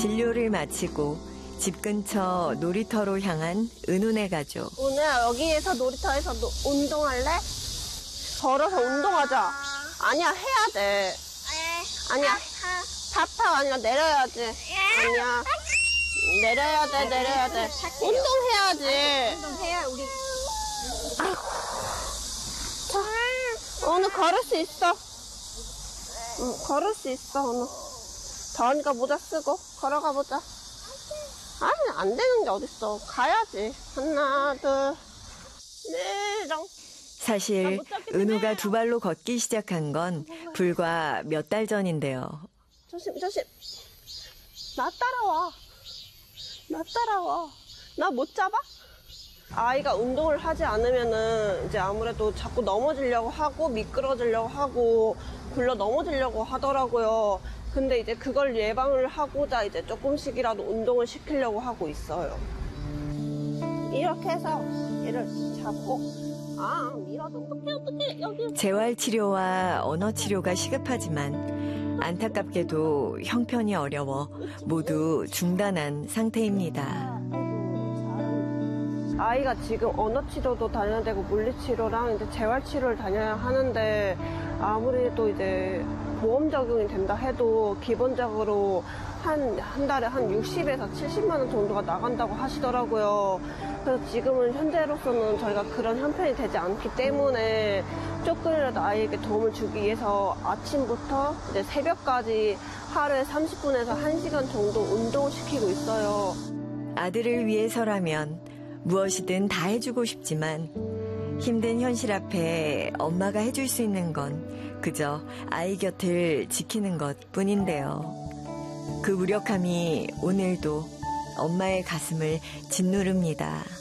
진료를 마치고 집 근처 놀이터로 향한 은훈의 가족. 오늘 여기에서 놀이터에서 운동할래? 걸어서 운동하자. 아니야, 해야 돼. 아니야, 타타 아니라 내려야지. 아니야, 내려야 돼, 내려야 돼. 운동해야지. 운동해야 우리. 자, 오늘 걸을 수 있어. 응, 걸을 수 있어, 오늘. 더우니까 모자 쓰고 걸어가 보자. 아니, 안 되는 게 어딨어. 가야지. 하나, 둘, 내정. 사실 은우가 두 발로 걷기 시작한 건 불과 몇 달 전인데요. 조심, 조심. 나 따라와. 나 따라와. 나 못 잡아? 아이가 운동을 하지 않으면은 이제 아무래도 자꾸 넘어지려고 하고 미끄러지려고 하고 굴러 넘어지려고 하더라고요. 근데 이제 그걸 예방을 하고자 이제 조금씩이라도 운동을 시키려고 하고 있어요. 이렇게 해서 얘를 잡고, 밀어도 어떡해, 여기. 재활치료와 언어치료가 시급하지만 안타깝게도 형편이 어려워 모두 중단한 상태입니다. 아이가 지금 언어치료도 다녀야 되고 물리치료랑 이제 재활치료를 다녀야 하는데 아무래도 이제 보험 적용이 된다 해도 기본적으로 한 달에 한 60에서 70만 원 정도가 나간다고 하시더라고요. 그래서 지금은 현재로서는 저희가 그런 형편이 되지 않기 때문에 조금이라도 아이에게 도움을 주기 위해서 아침부터 이제 새벽까지 하루에 30분에서 1시간 정도 운동을 시키고 있어요. 아들을 위해서라면 무엇이든 다 해주고 싶지만 힘든 현실 앞에 엄마가 해줄 수 있는 건 그저 아이 곁을 지키는 것뿐인데요. 그 무력함이 오늘도 엄마의 가슴을 짓누릅니다.